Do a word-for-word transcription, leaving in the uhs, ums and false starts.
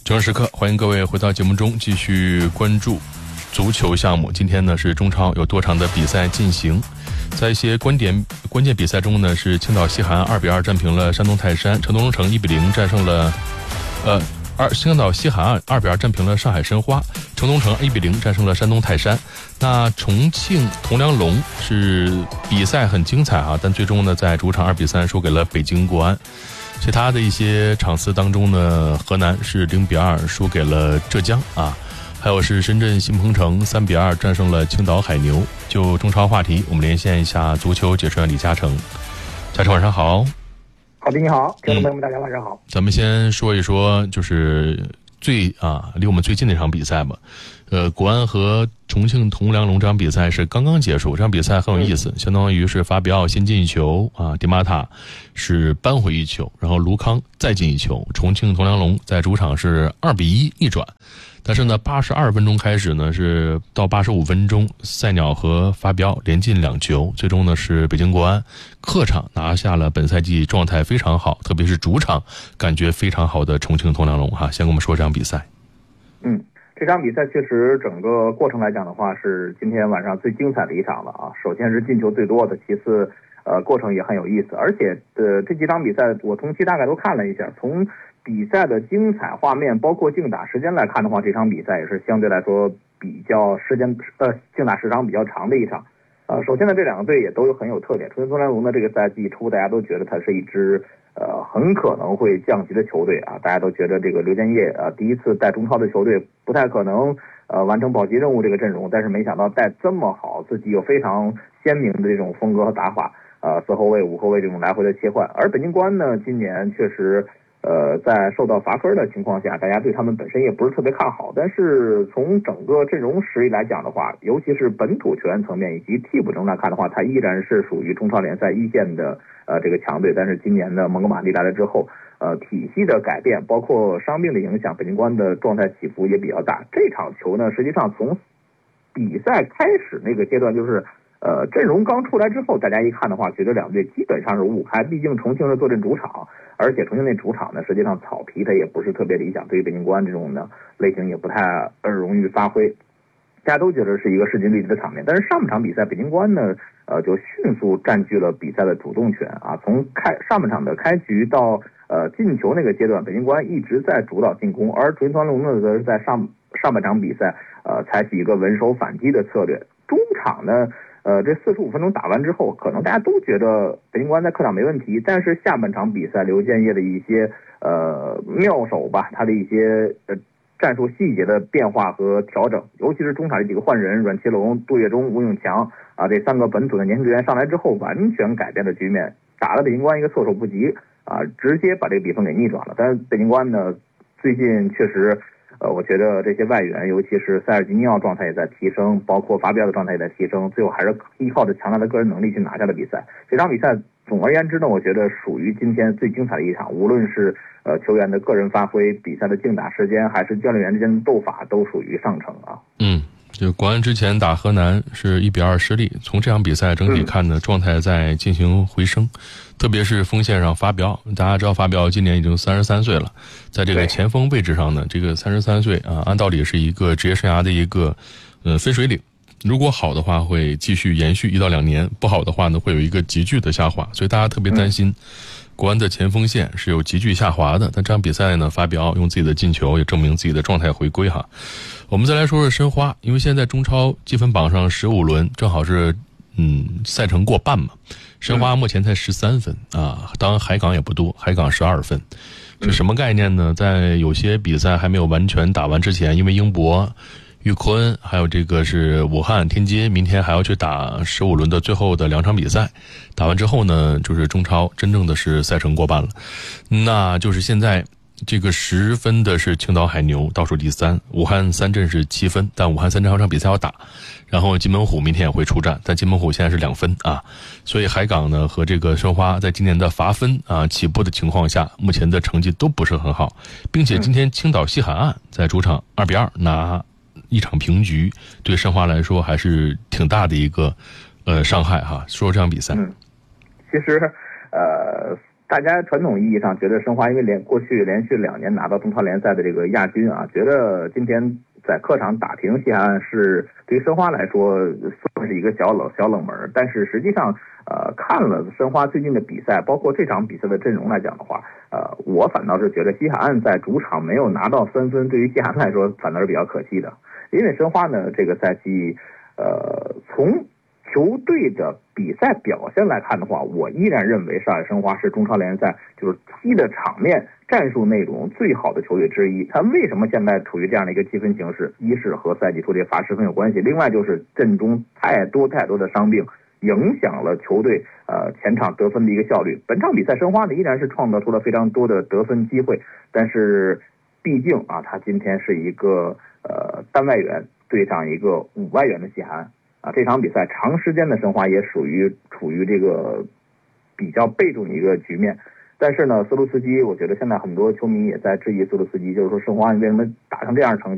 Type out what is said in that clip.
正时刻，欢迎各位回到节目中，继续关注足球项目。今天呢是中超有多场的比赛进行，在一些关点关键比赛中呢，是青岛西海岸二比二战平了山东泰山，成都龙城一比零战胜了呃二青岛西海岸二比二战平了上海申花，成都龙城一比零战胜了山东泰山。那重庆铜梁龙是比赛很精彩啊，但最终呢在主场二比三输给了北京国安。其他的一些场次当中呢，河南是零比二输给了浙江啊，还有是深圳新鹏城三比二战胜了青岛海牛。就中超话题，我们连线一下足球解说员李嘉诚。嘉诚晚上好。 好的，你好，听众朋友们，大家晚上好。 嗯、咱们先说一说，就是最啊离我们最近的一场比赛吧。呃，国安和重庆铜梁龙这场比赛是刚刚结束，这场比赛很有意思，相当于是法比奥先进一球啊，迪马塔是扳回一球，然后卢康再进一球，重庆铜梁龙在主场是二比一逆转。但是呢，八十二分钟开始呢，是到八十五分钟，赛鸟和法比奥连进两球，最终呢是北京国安客场拿下了本赛季状态非常好，特别是主场感觉非常好的重庆铜梁龙哈。先跟我们说这场比赛。 嗯。这场比赛确实整个过程来讲的话，是今天晚上最精彩的一场了啊！首先是进球最多的，其次，呃，过程也很有意思。而且，呃，这几场比赛我同期大概都看了一下，从比赛的精彩画面，包括竞打时间来看的话，这场比赛也是相对来说比较时间呃竞打时长比较长的一场。呃，首先呢，这两个队也都有很有特点。重庆铜梁龙的这个赛季初，大家都觉得它是一支呃很可能会降级的球队啊，大家都觉得这个刘建业呃第一次带中超的球队不太可能呃完成保级任务这个阵容，但是没想到带这么好，自己有非常鲜明的这种风格和打法，呃四后卫、五后卫这种来回的切换。而北京国安呢，今年确实。呃，在受到罚分的情况下，大家对他们本身也不是特别看好。但是从整个阵容实力来讲的话，尤其是本土球员层面以及替补阵来看的话，它依然是属于中超联赛一线的呃这个强队。但是今年的蒙哥马利来了之后，呃体系的改变，包括伤病的影响，北京国安的状态起伏也比较大。这场球呢，实际上从比赛开始那个阶段就是。呃，阵容刚出来之后，大家一看的话，觉得两队基本上是五五开。毕竟重庆是坐镇主场，而且重庆那主场呢，实际上草皮它也不是特别理想，对于北京国安这种呢类型也不太容易发挥。大家都觉得是一个势均力敌的场面。但是上半场比赛，北京国安呢，呃，就迅速占据了比赛的主动权啊。从开上半场的开局到呃进球那个阶段，北京国安一直在主导进攻，而重庆铜梁龙呢，则是在上上半场比赛呃采取一个稳守反击的策略。中场呢。呃，这四十五分钟打完之后，可能大家都觉得北京国安在客场没问题，但是下半场比赛刘建业的一些呃妙手吧，他的一些呃战术细节的变化和调整，尤其是中场这几个换人，阮奇龙、杜月忠、吴永强啊，这三个本土的年轻队员上来之后，完全改变了局面，打了北京国安一个措手不及啊，直接把这个比分给逆转了。但是北京国安呢，最近确实。呃，我觉得这些外援，尤其是塞尔吉尼奥状态也在提升，包括法比奥的状态也在提升，最后还是依靠着强大的个人能力去拿下的比赛。这场比赛总而言之呢，我觉得属于今天最精彩的一场，无论是呃球员的个人发挥、比赛的竞打时间，还是教练员之间的斗法，都属于上乘啊。 嗯。就国安之前打河南是一比二失利，从这场比赛整体看呢，状态在进行回升，特别是锋线上法比奥，大家知道法比奥今年已经三十三岁了，在这个前锋位置上呢，这个三十三岁啊，按道理是一个职业生涯的一个呃分水岭，如果好的话会继续延续一到两年，不好的话呢会有一个急剧的下滑，所以大家特别担心。国安的前锋线是有急剧下滑的，但这场比赛呢，法比奥用自己的进球也证明自己的状态回归哈。我们再来说说申花，因为现在中超积分榜上十五轮正好是嗯赛程过半嘛，申花目前才十三分啊，当然海港也不多，海港十二分，是什么概念呢？在有些比赛还没有完全打完之前，因为英博、裕昆还有这个是武汉、天津，明天还要去打十五轮的最后的两场比赛，打完之后呢，就是中超真正的是赛程过半了，那就是现在。这个十分的是青岛海牛倒数第三，武汉三镇是七分，但武汉三镇还有场比赛要打，然后金门虎明天也会出战，但金门虎现在是两分啊，所以海港呢和这个申花在今年的罚分啊起步的情况下，目前的成绩都不是很好，并且今天青岛西海岸在主场二比二拿一场平局，对申花来说还是挺大的一个呃伤害哈。说这场比赛， 嗯，其实呃。 大家传统意义上觉得申花因为连过去连续两年拿到中超联赛的这个亚军啊，觉得今天在客场打平西海岸是对于申花来说算是一个小冷小冷门。但是实际上，呃，看了申花最近的比赛，包括这场比赛的阵容来讲的话，呃，我反倒是觉得西海岸在主场没有拿到三分，对于西海岸来说反倒是比较可惜的。因为申花呢这个赛季，呃，从球队的比赛表现来看的话，我依然认为上海申花是中超联赛就是踢的场面、战术内容最好的球队之一。他为什么现在处于这样的一个积分形势？一是和赛季初这罚失分有关系，另外就是阵中太多太多的伤病，影响了球队呃前场得分的一个效率。本场比赛申花呢依然是创造出了非常多的得分机会，但是毕竟啊，他今天是一个呃单外援对上一个五外援的西海岸。啊，这场比赛长时间的申花也属于处于这个比较被动的一个局面。但是呢，斯卢斯基，我觉得现在很多球迷也在质疑斯卢斯基，就是说申花为什么打成这样成绩。